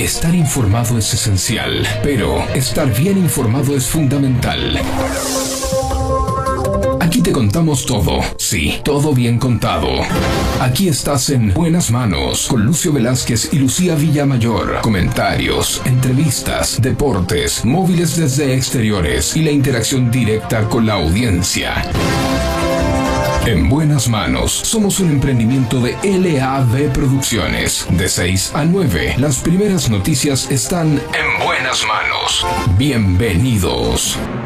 Estar informado es esencial, pero estar bien informado es fundamental. Aquí te contamos todo, sí, todo bien contado. Aquí estás en Buenas Manos con Lucio Velázquez y Lucía Villamayor. Comentarios, entrevistas, deportes, móviles desde exteriores y la interacción directa con la audiencia. En Buenas Manos, somos un emprendimiento de LAB Producciones. De 6 a 9, las primeras noticias están en Buenas Manos. Bienvenidos.